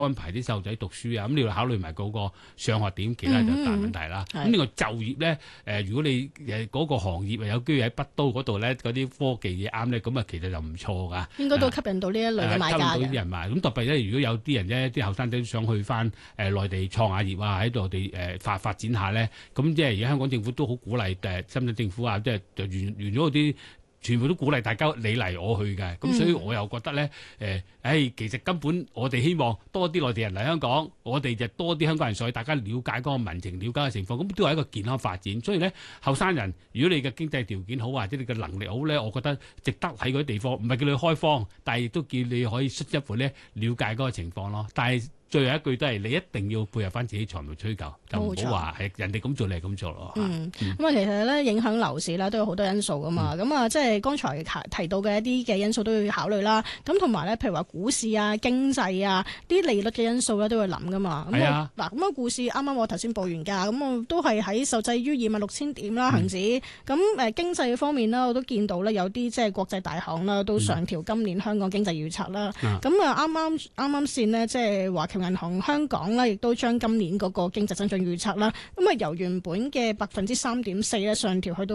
安排啲細路仔讀書啊，咁你要考慮埋嗰個上學點，其他就大問題啦。咁呢個就業咧，如果你嗰個行業有機會喺北都嗰度咧，嗰啲科技嘢啱咧，咁啊其實就唔錯噶。 應該都吸引到呢一類嘅買家嘅。 吸引到啲人買。咁特別咧，如果有啲人咧，啲後生仔想去翻內地創下業啊，喺內地發展下咧，咁即係而家香港政府都好鼓勵深圳政府啊，即係就完咗嗰啲。全部都鼓勵大家你嚟我去嘅，咁所以我又覺得咧，其實根本我哋希望多啲內地人嚟香港，我哋就多啲香港人上去，大家了解嗰個民情，了解嘅情況，咁都係一個健康發展。所以咧，後生人如果你嘅經濟條件好，或者你嘅能力好咧，我覺得值得喺嗰啲地方，唔係叫你開荒，但係亦都叫你可以進一步咧了解嗰個情況咯。但係最後一句都係你一定要配合翻自己財務需求，就唔好話係人哋咁做你係咁做咯。 咁啊，其實咧影響樓市咧都有好多因素噶嘛。咁啊，即係剛才提到嘅一啲嘅因素都要考慮啦。咁同埋咧，譬如話股市啊、經濟啊、啲利率嘅因素咧都要諗噶嘛。係啊。嗱，咁啊，股市啱啱我頭先報完價，咁我都係喺受制於26,000點啦，恒指。咁經濟方面啦，我都見到咧有啲即係國際大行啦都上調今年香港經濟預測啦。咁啊，啱啱先呢，即係華僑銀行香港咧，亦都將今年嗰個經濟增長預測啦，咁啊由原本嘅3.4%咧上調去到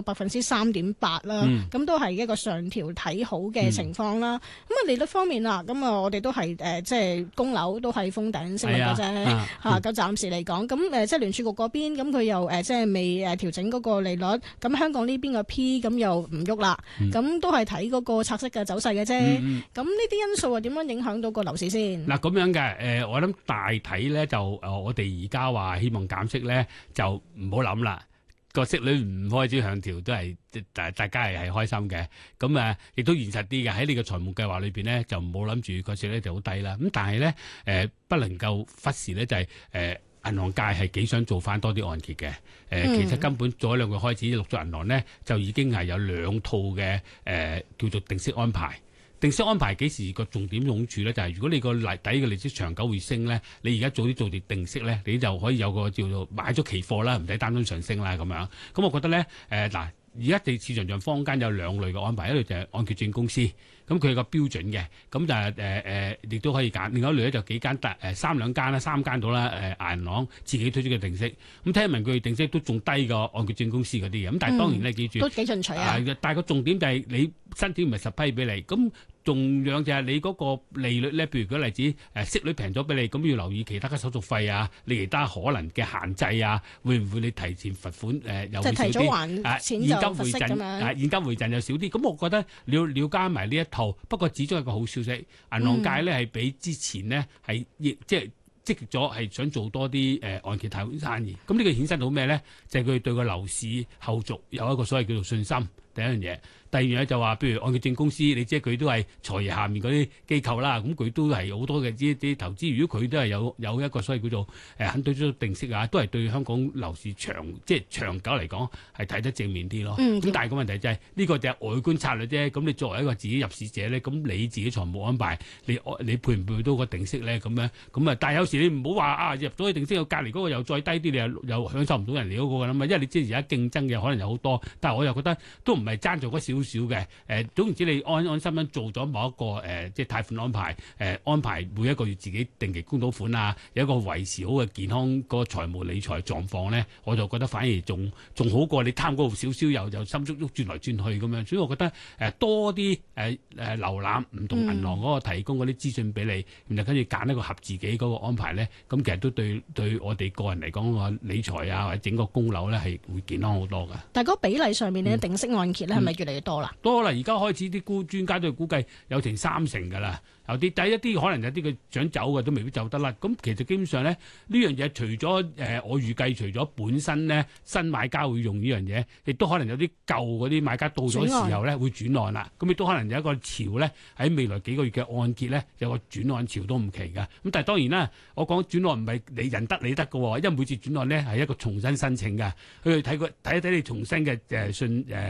3.8%啦，咁都係一個上調睇好嘅情況啦。咁啊利率方面啦，咁啊我哋都係即係供樓都係封頂息率嘅啫嚇。咁暫時嚟講，咁即係聯儲局嗰邊，咁佢又即係未調整嗰個利率，咁香港呢邊個 P 咁又唔喐啦，咁都係睇嗰個拆息嘅走勢嘅啫。咁呢啲因素啊點樣影響到個樓市先？ 嗱咁樣嘅我諗大體咧就我哋而家話希望減息咧，就唔好諗啦。個息率唔開始上調都係大家係開心嘅。咁亦都現實啲嘅，喺你嘅財務計劃裏邊咧，就唔好諗住個息率就好低啦。咁但係咧不能夠忽視咧，就係銀行界係幾想做翻多啲按揭嘅。其實根本早兩個開始，陸續銀行咧就已經係有2套嘅叫做定息安排。定息安排幾時個重點用處咧？就係如果你個底嘅利息長久會升咧，你而家早啲做啲定息咧，你就可以有個叫做買咗期貨啦，唔使擔心上升啦咁樣。咁我覺得咧，嗱，而家地市場上坊間有2類嘅安排，一類就係按揭證公司，咁佢有個標準嘅，咁就亦都可以揀。另外一類咧就幾間3間啦，3間到啦，銀行自己推出嘅定息。咁聽聞佢定息都仲低過按揭證公司嗰啲嘅。咁但係當然咧，記住都幾進取啊！ 但係個重點就係你申請唔係10批俾你，咁仲樣就係你嗰個利率咧，譬如舉例子息率平咗俾你，咁要留意其他嘅手續費啊，你其他可能嘅限制啊，會唔會你提前罰款又會少啲？ 即係提早還錢就罰息咁樣。 現金回贈又少啲，咁我覺得你要了解埋呢一套。不過始終係個好消息，銀行界咧係比之前呢係即係積極咗，係想做多啲按揭貸款生意。咁呢個衍生到咩咧？就係佢對個樓市後續有一個所謂叫做信心。第一樣嘢，第二樣嘢就話，譬如按揭證公司，你知佢都係財爺下面嗰啲機構啦，咁佢都係好多嘅啲投資。如果佢都係有一個所謂叫做肯對出定息啊，都係對香港樓市長久嚟講係睇得正面啲咯。咁但係個問題就係呢個就係外觀策略啫。咁你作為一個自己入市者咧，咁你自己財務安排，你配唔配到個定息咧？咁樣咁啊！但係有時你唔好話入咗去定息，隔離嗰個又再低啲，你又享受唔到人哋嗰個㗎啦嘛。因為你知而家競爭嘅可能有好多，但係我又覺得都唔係爭做嗰少少嘅。總言之，你安安心心做咗某一個即係貸款安排，安排每一個月自己定期供到款啊，有一個維持好嘅健康個財務理財狀況咧，我就覺得反而仲好過你貪嗰度少少又心足足轉來轉去咁樣。所以我覺得多啲瀏覽唔同銀行嗰個提供嗰啲資訊俾你，然後跟住揀一個合自己嗰個安排咧，咁其實都對我哋個人嚟講個理財啊或者整個供樓咧係會健康好多㗎。 但係嗰個比例上面咧，定息按揭咧係咪越嚟越多啦？ 多啦！而家開始啲專家都估計有成30%㗎啦。有啲第一啲可能有啲佢想走嘅都未必走得甩。咁其實基本上咧呢樣嘢除咗我預計除咗本身咧新買家會用呢樣嘢，亦都可能有啲舊嗰啲買家到咗時候咧會轉按啦。咁亦都可能有一個潮咧喺未來幾個月嘅按揭咧有個轉按潮都唔奇㗎。咁但係當然啦，我講轉按唔係你人得你得㗎喎，因為每次轉按咧係一個重新申請㗎，佢睇一睇你重新嘅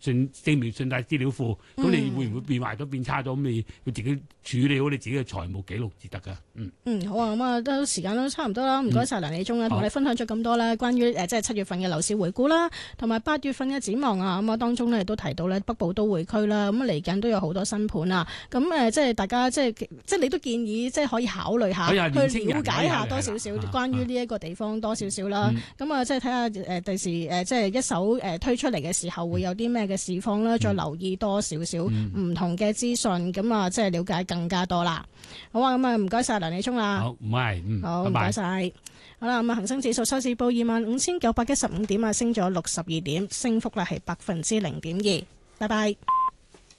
正面信貸資料庫，咁你會唔會變壞咗變差咗？咁你要自己處理好你自己嘅財務記錄至得㗎。 好啊，咁啊都時間都差唔多啦，唔該晒梁理中啦，同我哋分享咗咁多啦，關於即係7月份嘅樓市回顧啦，同埋8月份嘅展望啊，咁啊當中咧亦都提到咧北部都會區啦，咁嚟緊都有好多新盤啊，咁即係大家即係你都建議即係可以考慮下去了解下多少少關於呢一個地方多少少啦，咁啊即係睇下第時即係一手推出嚟嘅時候會有啲咩嘅市況啦，再留意多少少唔同嘅資訊，咁啊即係了解更加多啦。好啊，咁啊唔該晒梁理中啦。 好，唔係， 好，唔該晒。好啦，咁啊恒生指數收市報25,915點啊，升咗62點，升幅咧係0.2%。拜拜。